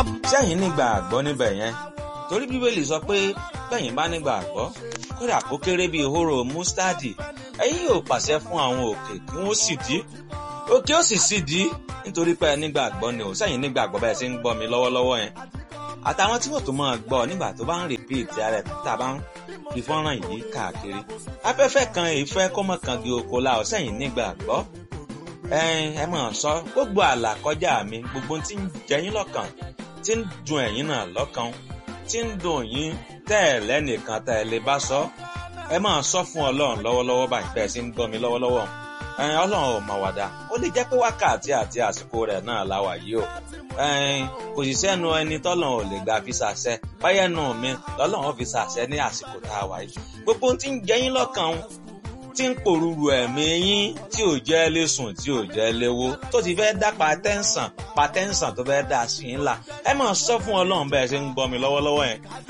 sẹ́yìn nígbàgbọ́ níbẹ̀ yẹn torí bíbélì sọ pé bẹ́yìn bá nígbàgbọ́ kódà kó kéré bíi hóró mústádì ẹ̀yin yóò pàṣẹ fún àwọn òkè kí wọ́n sì dí òkè ó sì sì dí nítorí pé nígbàgbọ́ ni ò sẹ́yìn nígbàgbọ́ bẹ́ẹ̀ ṣe ń gbọ́ mi lọ́wọ́lọ́wọ́ yẹn àtàwọn tí wọ́n tó máa gbọ́ nígbà tó bá ń rìpíìtì ara ẹ̀ tá a bá ń fi fọ́nrán yìí káàkiri afẹ́fẹ́ kan ìfẹ́ kọ́mọ kan di oko la ọ̀ sẹ́yìn nígbàgbọ́ ẹ máa sọ gbogbo àlà kọjá mi gbogbo tí ń jẹyín lọ́kàn tí ń dùn ẹ̀yin náà lọ́kàn tí ń dùn yín tẹ́ẹ̀lẹ́ nìkan tẹ́ẹ̀lẹ́ bá sọ ẹ máa sọ fún ọlọ́run lọ́wọ́lọ́wọ́ báyìí bẹ́ẹ̀ sí ń gbọ́ mi lọ́wọ́lọ́wọ́ ọlọ́run ò mà wàdà ó lè jẹ́ pé wákàtí àti àsìkò rẹ̀ náà láwà yìí o kò sì sẹ́nu ẹni tọ́lọ́run ò lè gbà fi ṣàṣẹ báyẹ̀nù mi lọ́lọ́run fi ṣàṣẹ ní àsìkò tá a wà yìí gbogbo tí ń jẹ yín lọ́kàn tí ń pòrúurú ẹ̀mí yín tí ò jẹ́ lé sùn tí ò jẹ́ lé wó tó ti fẹ́ dá patẹ́ǹsàn tó fẹ́ dá sí yín là ẹ máa sọ fún ọlọ́run bẹ́ẹ̀ ṣe ń gbọ́ mi lọ́wọ́lọ́wọ́ yẹn